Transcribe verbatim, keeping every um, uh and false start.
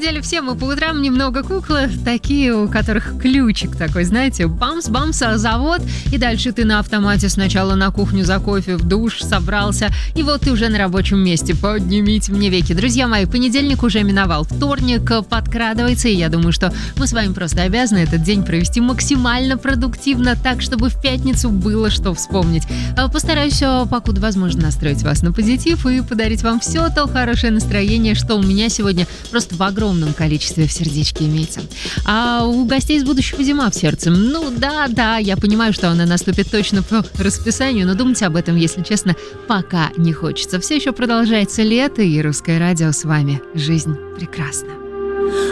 деле все мы по утрам немного куклы, такие, у которых ключик такой, знаете, бамс-бамс, завод, и дальше ты на автомате сначала на кухню за кофе, в душ, собрался, и вот ты уже на рабочем месте. Поднимите мне веки. Друзья мои, понедельник уже миновал, вторник подкрадывается, и я думаю, что мы с вами просто обязаны этот день провести максимально продуктивно, так, чтобы в пятницу было что вспомнить. Постараюсь, покуда возможно, настроить вас на позитив и подарить вам все то хорошее настроение, что у меня сегодня просто в огромном количестве в сердечке имеется. А у гостей из будущего зима в сердце. Ну да, да, я понимаю, что она наступит точно по расписанию, но думать об этом, если честно, пока не хочется. Все еще продолжается лето, и Русское радио с вами. Жизнь прекрасна.